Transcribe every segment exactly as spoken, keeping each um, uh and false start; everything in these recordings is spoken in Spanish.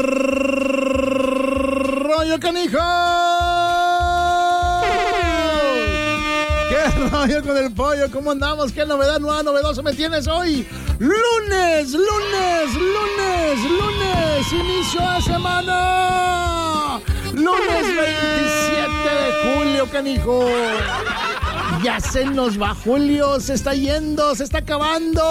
rollo, canijo? ¿Qué rollo con el pollo? ¿Cómo andamos? ¿Qué novedad nueva, novedosa me tienes hoy? Lunes, lunes, lunes, lunes, inicio de semana. Lunes veintisiete de julio, canijo. Ya se nos va julio, se está yendo, se está acabando.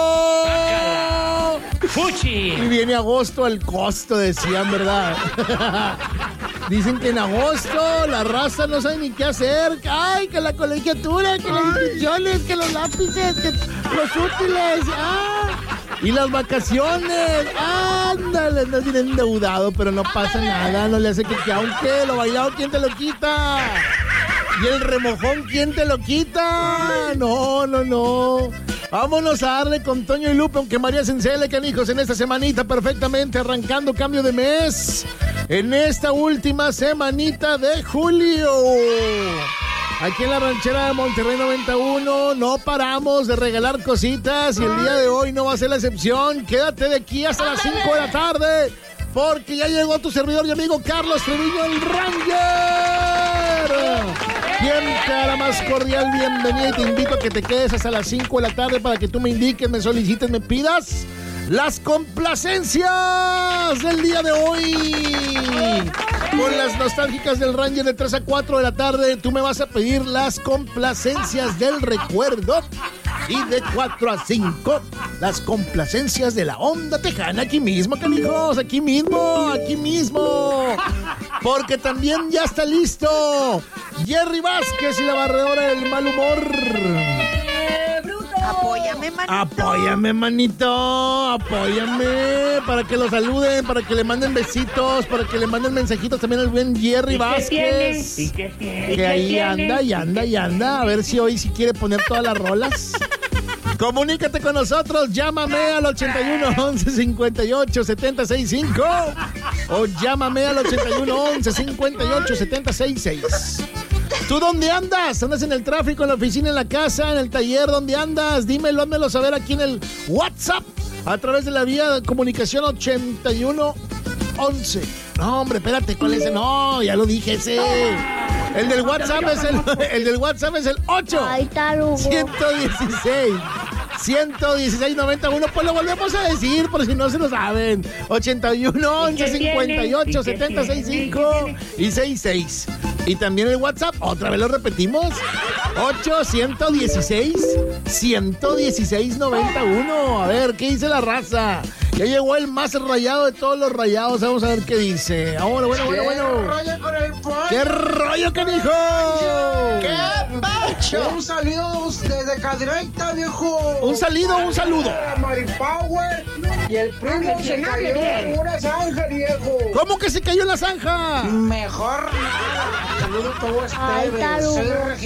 ¡Fuchi! Y viene agosto al costo, decían, ¿verdad? Dicen que en agosto la raza no sabe ni qué hacer. Ay, que la colegiatura, que las inscripciones, que los lápices, que los útiles. Ah, y las vacaciones. Ándale, no tienen endeudado, pero no pasa nada. No le hace que, que aunque lo bailado, ¿quién te lo quita? ¿Y el remojón quién te lo quita? No, no, no. Vámonos a darle con Toño y Lupe, aunque María se encele, canijos, en esta semanita perfectamente, arrancando cambio de mes. En esta última semanita de julio. Aquí en la ranchera de Monterrey noventa y uno no paramos de regalar cositas y el día de hoy no va a ser la excepción. Quédate de aquí hasta las cinco de la tarde. Porque ya llegó tu servidor y amigo Carlos Treviño, el Ranger. Quien te da la más cordial bienvenida y te invito a que te quedes hasta las cinco de la tarde para que tú me indiques, me solicites, me pidas las complacencias del día de hoy. Con las nostálgicas del Ranger de tres a cuatro de la tarde, tú me vas a pedir las complacencias del recuerdo. Y de cuatro a cinco, las complacencias de la onda tejana, aquí mismo, canijos, aquí mismo, aquí mismo. Porque también ya está listo Jerry Vázquez y la barredora del mal humor. Apóyame, manito. Apóyame, manito. Apóyame. Para que lo saluden, para que le manden besitos, para que le manden mensajitos también al buen Jerry Vázquez. ¿Y qué tiene? Que ahí anda, y anda, y anda. A ver si hoy sí quiere poner todas las rolas. Comunícate con nosotros, llámame al ochenta y uno, once, cincuenta y ocho, setenta, sesenta y cinco o llámame al ochenta y uno, once, cincuenta y ocho, setenta, sesenta y seis. ¿Tú dónde andas? ¿Andas en el tráfico, en la oficina, en la casa, en el taller? ¿Dónde andas? Dímelo, házmelo saber aquí en el WhatsApp a través de la vía de comunicación ochenta y uno, once. No, hombre, espérate, ¿cuál es ese? No, ya lo dije, ese. El del WhatsApp es el, el del WhatsApp es el ocho. Ahí está, Lugo. ciento dieciséis. ciento dieciséis noventa y uno, pues lo volvemos a decir por si no se lo saben. ochenta y uno, once, cincuenta y ocho, setenta, sesenta y cinco y sesenta y seis. Y también el WhatsApp, otra vez lo repetimos. ocho, ciento dieciséis, ciento dieciséis noventa y uno. A ver, ¿qué dice la raza? Ya llegó el más rayado de todos los rayados. Vamos a ver qué dice. Ahora, bueno, bueno, bueno. ¿Qué rollo con el pollo? ¿Qué rollo, canijo? ¡Qué pacho! Un saludo desde Cadereyta, viejo. Un saludo, un saludo. Mari Power y el primo se cayó en una zanja, viejo. ¿Cómo que se cayó en la zanja? Mejor nada. Saludo a todo Ahí está, Lugo. ustedes.